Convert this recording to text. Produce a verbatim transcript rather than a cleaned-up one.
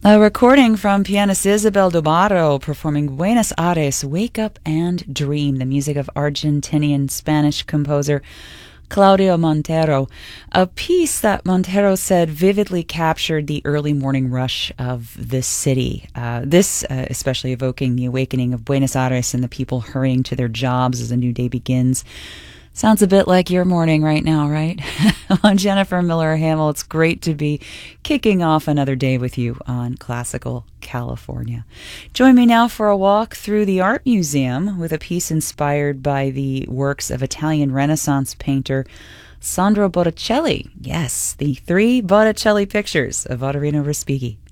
A recording from pianist Isabel Dobarro performing Buenos Aires, Wake Up and Dream, the music of Argentinian-Spanish composer Claudio Montero, a piece that Montero said vividly captured the early morning rush of this city. Uh, this uh, especially evoking the awakening of Buenos Aires and the people hurrying to their jobs as a new day begins. Sounds a bit like your morning right now, right? I'm Jennifer Miller Hamill. It's great to be kicking off another day with you on Classical California. Join me now for a walk through the Art Museum with a piece inspired by the works of Italian Renaissance painter Sandro Botticelli. Yes, the three Botticelli pictures of Ottorino Respighi.